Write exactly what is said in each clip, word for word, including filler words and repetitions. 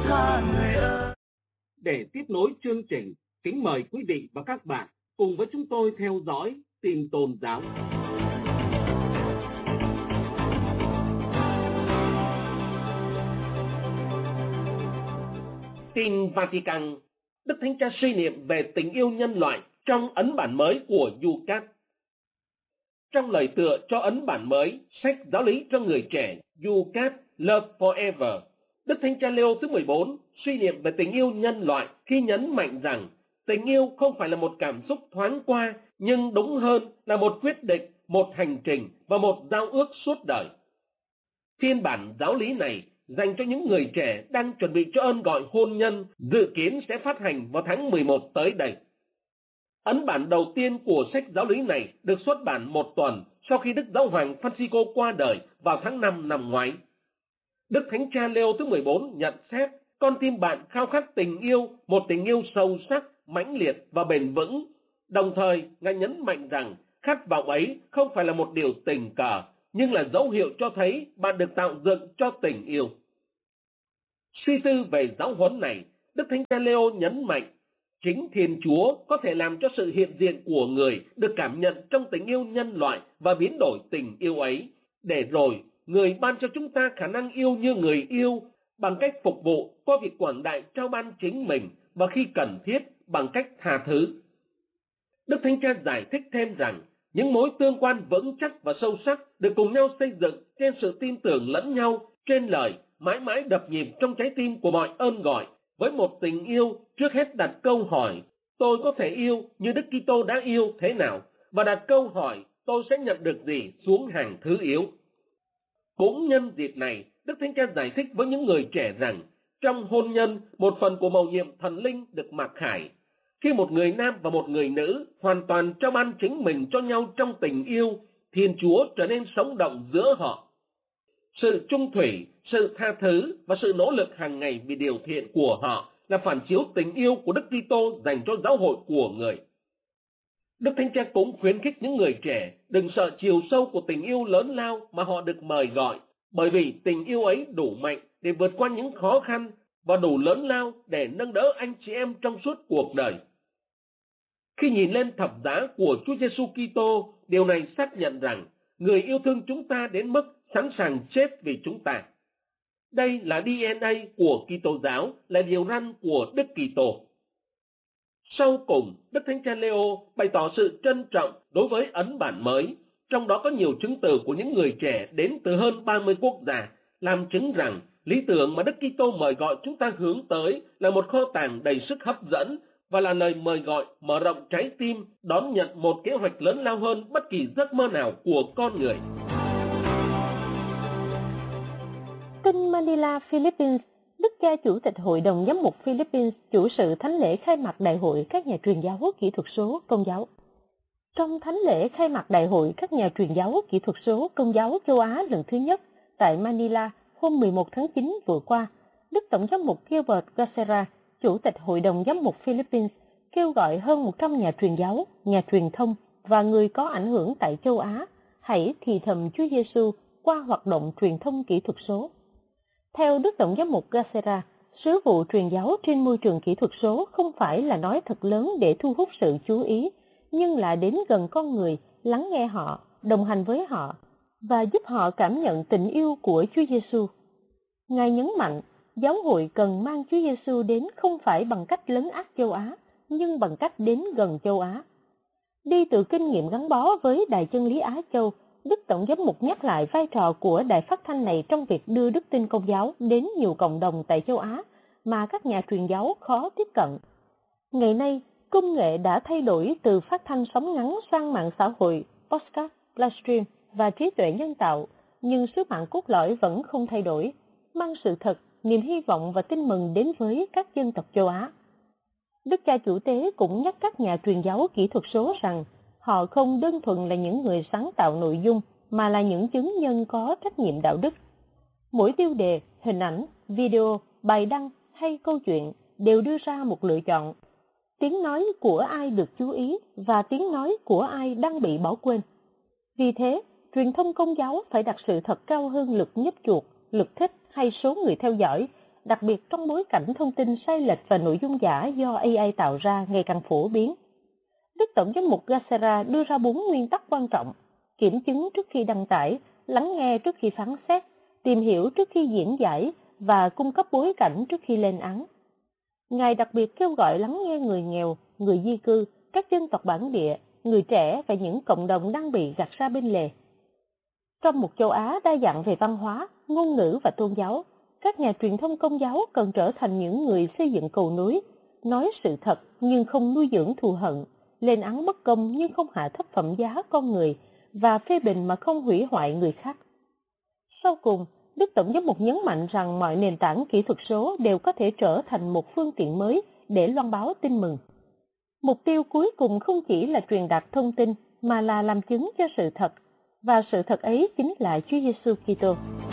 tha người ơi. Để tiếp nối chương trình, kính mời quý vị và các bạn cùng với chúng tôi theo dõi tin tôn giáo. Tin Vatican, Đức Thánh Cha suy niệm về tình yêu nhân loại trong ấn bản mới của Yucat. Trong lời tựa cho ấn bản mới, sách giáo lý cho người trẻ Yucat Love Forever, Đức Thánh Cha Leo thứ mười bốn suy niệm về tình yêu nhân loại khi nhấn mạnh rằng tình yêu không phải là một cảm xúc thoáng qua, nhưng đúng hơn là một quyết định, một hành trình và một giao ước suốt đời. Phiên bản giáo lý này dành cho những người trẻ đang chuẩn bị cho ơn gọi hôn nhân, dự kiến sẽ phát hành vào tháng mười một tới đây. Ấn bản đầu tiên của sách giáo lý này được xuất bản một tuần sau khi Đức Giáo hoàng Francisco qua đời vào tháng năm năm ngoái. Đức Thánh Cha Leo thứ mười bốn nhận xét con tim bạn khao khát tình yêu, một tình yêu sâu sắc, mãnh liệt và bền vững. Đồng thời, Ngài nhấn mạnh rằng khát vọng ấy không phải là một điều tình cờ, nhưng là dấu hiệu cho thấy bạn được tạo dựng cho tình yêu. Suy tư về giáo huấn này, Đức Thánh Cha Leo nhấn mạnh chính Thiên Chúa có thể làm cho sự hiện diện của người được cảm nhận trong tình yêu nhân loại và biến đổi tình yêu ấy, để rồi người ban cho chúng ta khả năng yêu như người yêu bằng cách phục vụ qua việc quảng đại trao ban chính mình và khi cần thiết bằng cách tha thứ. Đức Thánh Cha giải thích thêm rằng những mối tương quan vững chắc và sâu sắc được cùng nhau xây dựng trên sự tin tưởng lẫn nhau, trên lời mãi mãi đập nhịp trong trái tim của mọi ơn gọi, với một tình yêu trước hết đặt câu hỏi tôi có thể yêu như Đức Kitô đã yêu thế nào, và đặt câu hỏi tôi sẽ nhận được gì xuống hàng thứ yếu. Cũng nhân dịp này, Đức Thánh Cha giải thích với những người trẻ rằng trong hôn nhân, một phần của mầu nhiệm thần linh được mặc khải. Khi một người nam và một người nữ hoàn toàn trao ban chính mình cho nhau trong tình yêu, Thiên Chúa trở nên sống động giữa họ. Sự trung thủy, sự tha thứ và sự nỗ lực hàng ngày vì điều thiện của họ là phản chiếu tình yêu của Đức Kitô dành cho giáo hội của người. Đức Thánh Cha cũng khuyến khích những người trẻ đừng sợ chiều sâu của tình yêu lớn lao mà họ được mời gọi, bởi vì tình yêu ấy đủ mạnh để vượt qua những khó khăn và đủ lớn lao để nâng đỡ anh chị em trong suốt cuộc đời. Khi nhìn lên thập giá của Chúa Giêsu Kitô, điều này xác nhận rằng người yêu thương chúng ta đến mức sẵn sàng chết vì chúng ta. Đây là đê en a của Kitô giáo, là điều răn của Đức Kitô. Sau cùng, Đức Thánh Cha Leo bày tỏ sự trân trọng đối với ấn bản mới, trong đó có nhiều chứng từ của những người trẻ đến từ hơn ba mươi quốc gia, làm chứng rằng lý tưởng mà Đức Kitô mời gọi chúng ta hướng tới là một kho tàng đầy sức hấp dẫn và là lời mời gọi mở rộng trái tim, đón nhận một kế hoạch lớn lao hơn bất kỳ giấc mơ nào của con người. Tin Manila, Philippines, Đức cha Chủ tịch Hội đồng Giám mục Philippines chủ sự thánh lễ khai mạc Đại hội các nhà truyền giáo kỹ thuật số Công giáo. Trong thánh lễ khai mạc Đại hội các nhà truyền giáo kỹ thuật số Công giáo châu Á lần thứ nhất tại Manila hôm mười một tháng chín vừa qua, Đức Tổng giám mục Gilbert Gacera, Chủ tịch Hội đồng Giám mục Philippines, kêu gọi hơn một trăm nhà truyền giáo, nhà truyền thông và người có ảnh hưởng tại châu Á hãy thì thầm Chúa Giêsu qua hoạt động truyền thông kỹ thuật số. Theo Đức Tổng giám mục Gacera, sứ vụ truyền giáo trên môi trường kỹ thuật số không phải là nói thật lớn để thu hút sự chú ý, nhưng là đến gần con người, lắng nghe họ, đồng hành với họ và giúp họ cảm nhận tình yêu của Chúa Giêsu. Ngài nhấn mạnh, giáo hội cần mang Chúa Giêsu đến không phải bằng cách lấn át châu Á, nhưng bằng cách đến gần châu Á. Đi từ kinh nghiệm gắn bó với Đài Chân lý Á Châu, Đức Tổng giám mục nhắc lại vai trò của đài phát thanh này trong việc đưa đức tin Công giáo đến nhiều cộng đồng tại châu Á mà các nhà truyền giáo khó tiếp cận. Ngày nay, công nghệ đã thay đổi từ phát thanh sóng ngắn sang mạng xã hội, podcast, livestream và trí tuệ nhân tạo, nhưng sứ mạng cốt lõi vẫn không thay đổi, mang sự thật, niềm hy vọng và tin mừng đến với các dân tộc châu Á. Đức cha chủ tế cũng nhắc các nhà truyền giáo kỹ thuật số rằng họ không đơn thuần là những người sáng tạo nội dung, mà là những chứng nhân có trách nhiệm đạo đức. Mỗi tiêu đề, hình ảnh, video, bài đăng hay câu chuyện đều đưa ra một lựa chọn. Tiếng nói của ai được chú ý và tiếng nói của ai đang bị bỏ quên. Vì thế, truyền thông Công giáo phải đặt sự thật cao hơn lực nhấp chuột, lực thích hay số người theo dõi, đặc biệt trong bối cảnh thông tin sai lệch và nội dung giả do a i tạo ra ngày càng phổ biến. Đức Tổng giám mục Gacera đưa ra bốn nguyên tắc quan trọng: kiểm chứng trước khi đăng tải, lắng nghe trước khi phán xét, tìm hiểu trước khi diễn giải và cung cấp bối cảnh trước khi lên án. Ngài đặc biệt kêu gọi lắng nghe người nghèo, người di cư, các dân tộc bản địa, người trẻ và những cộng đồng đang bị gạt ra bên lề. Trong một châu Á đa dạng về văn hóa, ngôn ngữ và tôn giáo, các nhà truyền thông công giáo cần trở thành những người xây dựng cầu nối, nói sự thật nhưng không nuôi dưỡng thù hận, lên án bất công nhưng không hạ thấp phẩm giá con người và phê bình mà không hủy hoại người khác. Sau cùng, Đức Tổng giám mục nhấn mạnh rằng mọi nền tảng kỹ thuật số đều có thể trở thành một phương tiện mới để loan báo tin mừng. Mục tiêu cuối cùng không chỉ là truyền đạt thông tin mà là làm chứng cho sự thật, và sự thật ấy chính là Chúa Giêsu Kitô.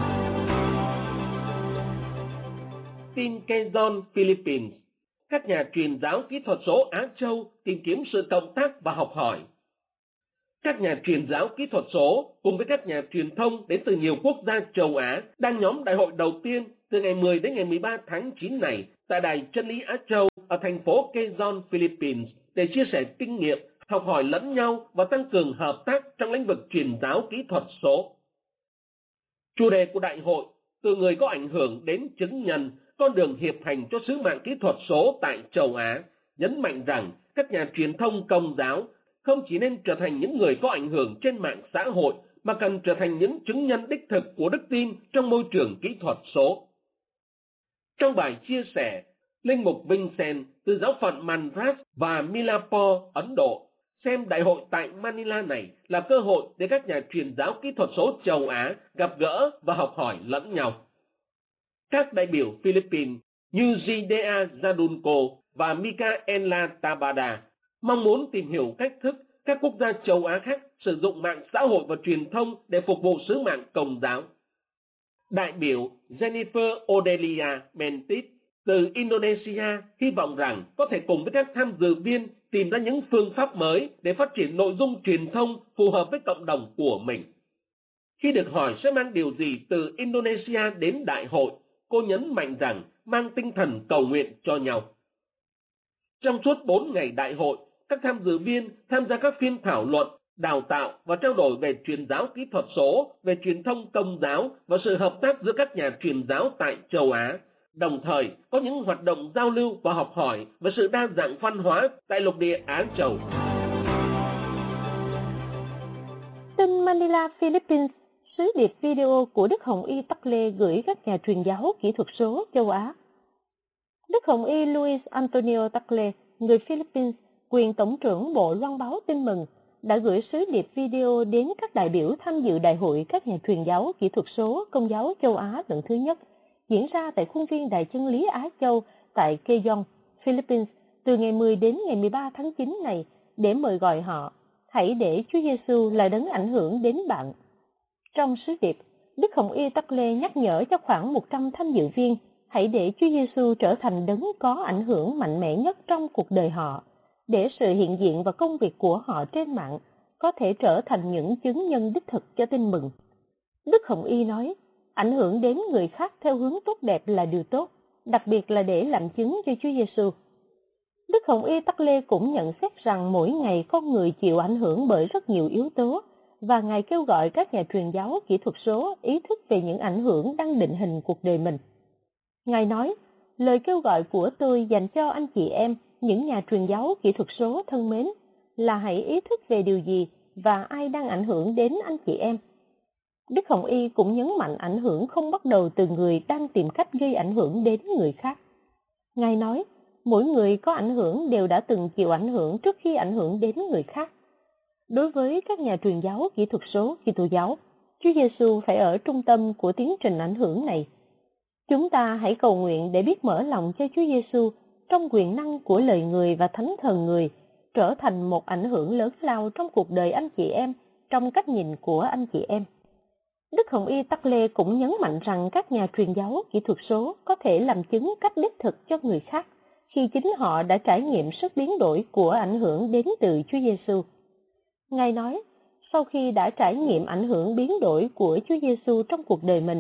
Tin Quezon, Philippines. Các nhà truyền giáo kỹ thuật số Á Châu tìm kiếm sự cộng tác và học hỏi. Các nhà truyền giáo kỹ thuật số cùng với các nhà truyền thông đến từ nhiều quốc gia châu Á đang nhóm đại hội đầu tiên từ ngày mười đến ngày mười ba tháng chín này tại Đài Chân lý Á Châu ở thành phố Quezon, Philippines để chia sẻ kinh nghiệm, học hỏi lẫn nhau và tăng cường hợp tác trong lĩnh vực truyền giáo kỹ thuật số. Chủ đề của đại hội: từ người có ảnh hưởng đến chứng nhân, con đường hiệp hành cho sứ mạng kỹ thuật số tại châu Á, nhấn mạnh rằng các nhà truyền thông công giáo không chỉ nên trở thành những người có ảnh hưởng trên mạng xã hội, mà cần trở thành những chứng nhân đích thực của đức tin trong môi trường kỹ thuật số. Trong bài chia sẻ, Linh mục Vincent từ giáo phận Madras và Milapore, Ấn Độ, xem đại hội tại Manila này là cơ hội để các nhà truyền giáo kỹ thuật số châu Á gặp gỡ và học hỏi lẫn nhau. Các đại biểu Philippines như Zidea Zadunko và Micaela Tabada mong muốn tìm hiểu cách thức các quốc gia châu Á khác sử dụng mạng xã hội và truyền thông để phục vụ sứ mạng công giáo. Đại biểu Jennifer Odelia Mentit từ Indonesia hy vọng rằng có thể cùng với các tham dự viên tìm ra những phương pháp mới để phát triển nội dung truyền thông phù hợp với cộng đồng của mình. Khi được hỏi sẽ mang điều gì từ Indonesia đến đại hội, cô nhấn mạnh rằng mang tinh thần cầu nguyện cho nhau. Trong suốt bốn ngày đại hội, các tham dự viên tham gia các phiên thảo luận, đào tạo và trao đổi về truyền giáo kỹ thuật số, về truyền thông công giáo và sự hợp tác giữa các nhà truyền giáo tại châu Á. Đồng thời, có những hoạt động giao lưu và học hỏi về sự đa dạng văn hóa tại lục địa Á Châu. Tin Manila, Philippines, sứ điệp video của Đức Hồng Y Tắc Lê gửi các nhà truyền giáo kỹ thuật số châu Á. Đức Hồng Y Luis Antonio Tắc Lê, người Philippines, quyền Tổng trưởng Bộ Loan báo Tin mừng, đã gửi sứ điệp video đến các đại biểu tham dự đại hội các nhà truyền giáo kỹ thuật số Công giáo châu Á lần thứ nhất, diễn ra tại khuôn viên Đài Chân lý Á Châu tại Quezon, Philippines, từ ngày mười đến ngày mười ba tháng chín này, để mời gọi họ: hãy để Chúa Giêsu là đấng ảnh hưởng đến bạn. Trong sứ điệp, Đức Hồng Y Tắc Lê nhắc nhở cho khoảng một trăm tham dự viên hãy để Chúa Giêsu trở thành đấng có ảnh hưởng mạnh mẽ nhất trong cuộc đời họ, để sự hiện diện và công việc của họ trên mạng có thể trở thành những chứng nhân đích thực cho tin mừng. Đức Hồng Y nói, ảnh hưởng đến người khác theo hướng tốt đẹp là điều tốt, đặc biệt là để làm chứng cho Chúa Giêsu. Đức Hồng Y Tắc Lê cũng nhận xét rằng mỗi ngày con người chịu ảnh hưởng bởi rất nhiều yếu tố, và Ngài kêu gọi các nhà truyền giáo kỹ thuật số ý thức về những ảnh hưởng đang định hình cuộc đời mình. Ngài nói, lời kêu gọi của tôi dành cho anh chị em, những nhà truyền giáo kỹ thuật số thân mến, là hãy ý thức về điều gì và ai đang ảnh hưởng đến anh chị em. Đức Hồng Y cũng nhấn mạnh ảnh hưởng không bắt đầu từ người đang tìm cách gây ảnh hưởng đến người khác. Ngài nói, mỗi người có ảnh hưởng đều đã từng chịu ảnh hưởng trước khi ảnh hưởng đến người khác. Đối với các nhà truyền giáo kỹ thuật số Kitô giáo, Chúa Giêsu phải ở trung tâm của tiến trình ảnh hưởng này. Chúng ta hãy cầu nguyện để biết mở lòng cho Chúa Giêsu trong quyền năng của lời người và thánh thần người, trở thành một ảnh hưởng lớn lao trong cuộc đời anh chị em, trong cách nhìn của anh chị em. Đức Hồng Y Tắc Lê cũng nhấn mạnh rằng các nhà truyền giáo kỹ thuật số có thể làm chứng cách đích thực cho người khác khi chính họ đã trải nghiệm sức biến đổi của ảnh hưởng đến từ Chúa Giêsu. Ngài nói, sau khi đã trải nghiệm ảnh hưởng biến đổi của Chúa Giêsu trong cuộc đời mình,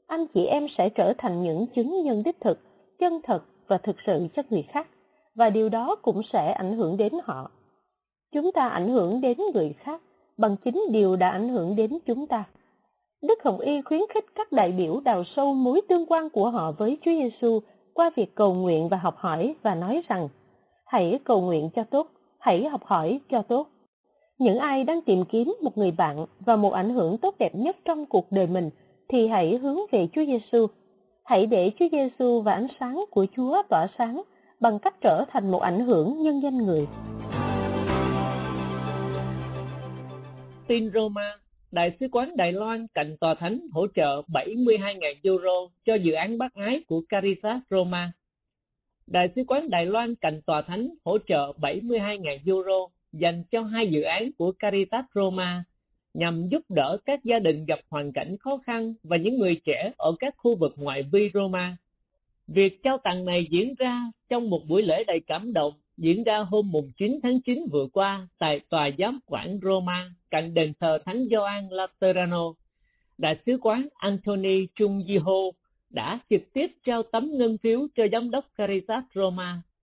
anh chị em sẽ trở thành những chứng nhân đích thực, chân thật và thực sự cho người khác, và điều đó cũng sẽ ảnh hưởng đến họ. Chúng ta ảnh hưởng đến người khác bằng chính điều đã ảnh hưởng đến chúng ta. Đức Hồng Y khuyến khích các đại biểu đào sâu mối tương quan của họ với Chúa Giêsu qua việc cầu nguyện và học hỏi, và nói rằng: hãy cầu nguyện cho tốt, hãy học hỏi cho tốt. Những ai đang tìm kiếm một người bạn và một ảnh hưởng tốt đẹp nhất trong cuộc đời mình thì hãy hướng về Chúa Giêsu. Hãy để Chúa Giêsu và ánh sáng của Chúa tỏa sáng bằng cách trở thành một ảnh hưởng nhân danh người. Tin Roma, Đại sứ quán Đài Loan cạnh Tòa Thánh hỗ trợ bảy mươi hai nghìn euro cho dự án bác ái của Caritas Roma. Đại sứ quán Đài Loan cạnh Tòa Thánh hỗ trợ bảy mươi hai nghìn euro dành cho hai dự án của Caritas Roma nhằm giúp đỡ các gia đình gặp hoàn cảnh khó khăn và những người trẻ ở các khu vực ngoại vi Roma. Việc trao tặng này diễn ra trong một buổi lễ đầy cảm động diễn ra hôm chín tháng chín vừa qua tại Tòa Giám quản Roma cạnh đền thờ Thánh Gioan Laterano. Đại sứ quán Anthony Chung Yi Ho đã trực tiếp trao tấm ngân phiếu cho giám đốc Caritas Roma